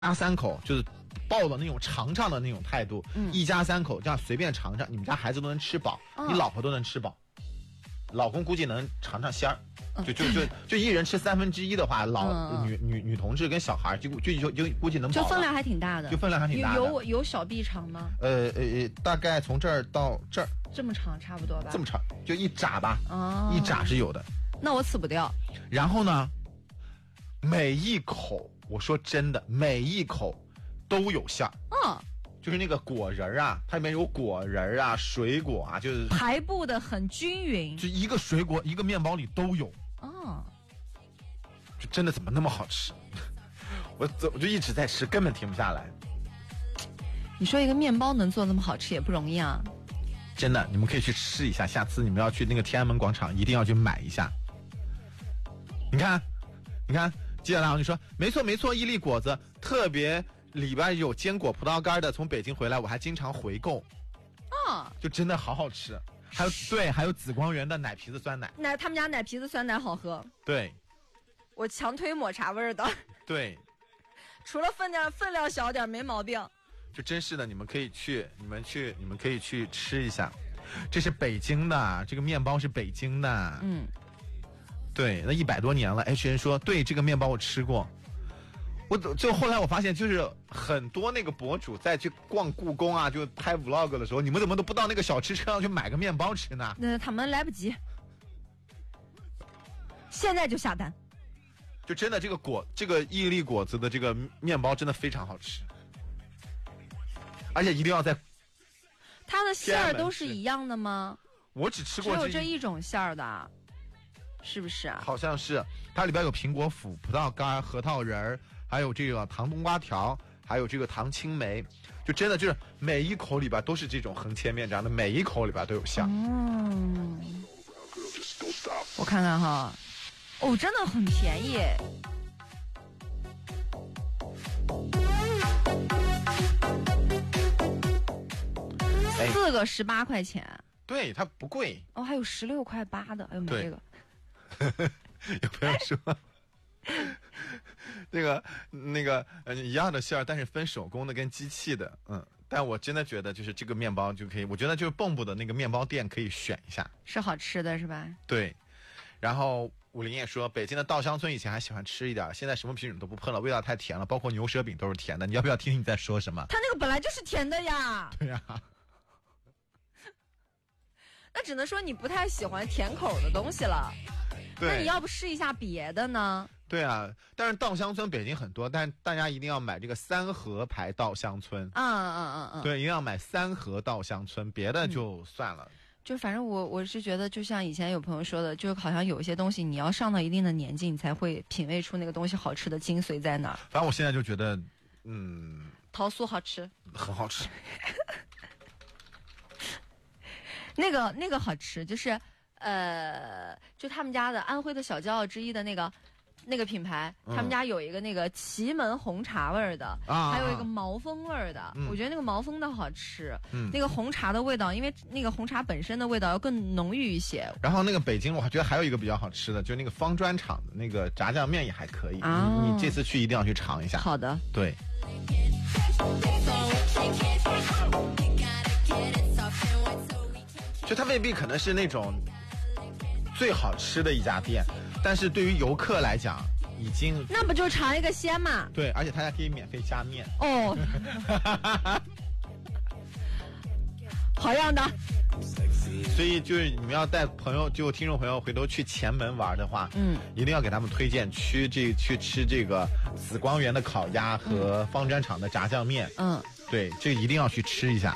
家3口就是抱的那种尝尝的那种态度，一家3口这样随便尝尝，你们家孩子都能吃饱，你老婆都能吃饱，老公估计能尝尝鲜儿。就一人吃1/3的话，女同志跟小孩就估计能饱了， 就分量还挺大的， 就分量还挺大的。 有小臂长吗？ 大概从这儿到这儿这么长，差不多吧。 这么长，就一拃吧，一拃是有的。 那我死不掉。 然后呢，每一口，我说真的，每一口都有馅儿。就是那个果仁啊，它里面有果仁啊、水果啊，就是排布的很均匀， 就一个水果一个面包里都有。就真的怎么那么好吃？我就一直在吃，根本停不下来。 你说一个面包能做那么好吃也不容易啊！ 真的，你们可以去吃一下，下次你们要去那个天安门广场，一定要去买一下。你看，接下来我就说，没错，伊利果子特别。里边有坚果葡萄干的，从北京回来我还经常回购，就真的好好吃。还有紫光园的奶皮子酸奶， 他们家奶皮子酸奶好喝。 对， 我强推抹茶味的。 对， 除了分量小点没毛病。 就真是的，你们可以去吃一下。这是北京的，这个面包是北京的。对，那100多年了。H 人说，对，这个面包我吃过。就后来我发现，就是很多那个博主在去逛故宫啊，就拍 vlog 的时候，你们怎么都不到那个小吃车上去买个面包吃呢？ 那他们来不及，现在就下单。 就真的这个伊利果子的这个面包真的非常好吃，而且一定要在。 它的馅儿都是一样的吗？ 我只吃过只有这一种馅儿的，是不是啊？ 好像是，它里边有苹果脯、葡萄干、核桃仁儿。还有这个糖冬瓜条，还有这个糖青梅，就真的就是每一口里边都是这种横切面这样的，每一口里边都有馅。 我看看哈，真的很便宜。4个18块钱。 对，它不贵。 还有16.8块的，哎呦，没这个。 有朋友说。那个一样的馅儿，但是分手工的跟机器的，但我真的觉得就是这个面包就可以，我觉得就是蚌埠的那个面包店可以选一下， 是好吃的是吧？ 对。然后武林也说，北京的稻香村以前还喜欢吃一点，现在什么品种都不碰了，味道太甜了，包括牛舌饼都是甜的。你要不要听听你在说什么？ 它那个本来就是甜的呀。 对呀。 那只能说你不太喜欢甜口的东西了。那你要不试一下别的呢？ 对啊，但是稻香村北京很多，但是大家一定要买这个3合牌稻香村。对，一定要买3合稻香村，别的就算了。 就反正我是觉得，就像以前有朋友说的，就好像有一些东西你要上到一定的年纪，你才会品味出那个东西好吃的精髓在哪儿。 反正我现在就觉得， 桃酥好吃， 很好吃。 那个好吃，就是就他们家的安徽的小骄傲之一的那个品牌，他们家有一个那个祁门红茶味儿的，还有一个毛峰味儿的。我觉得那个毛峰的好吃，那个红茶的味道，因为那个红茶本身的味道要更浓郁一些。 然后那个北京，我觉得还有一个比较好吃的，就是那个方砖厂的那个炸酱面也还可以。你这次去一定要去尝一下。 好的， 对。就它未必可能是那种最好吃的一家店，但是对于游客来讲，已经那不就尝一个鲜嘛？ 对，而且他还可以免费加面。 好样的！ 所以就是你们要带朋友，就听众朋友回头去前门玩的话，一定要给他们推荐去吃这个紫光园的烤鸭和方砖厂的炸酱面。对，这个一定要去吃一下。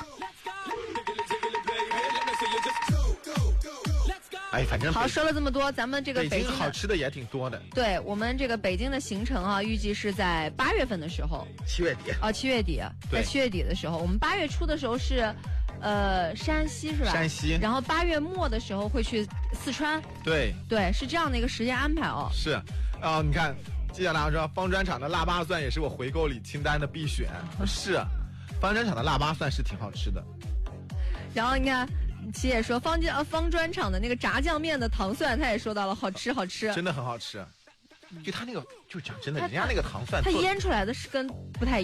反正好，说了这么多，咱们这个北京好吃的也挺多的。对， 我们这个北京的行程啊，预计是在8月份的时候 ，7月底 7月底，在7月底的时候，我们8月初的时候是山西是吧？ 山西。 然后8月末的时候会去四川。 对， 是这样的一个时间安排哦。 是，你看，接下来说方砖厂的腊八蒜也是我回购里清单的必选。是，方砖厂的腊八蒜是挺好吃的。 然后你看。齐也说方砖厂的那个炸酱面的糖蒜，他也说到了好吃， 真的很好吃。 就它那个，就讲真的，人家那个糖蒜， 它腌出来的是跟不太一样。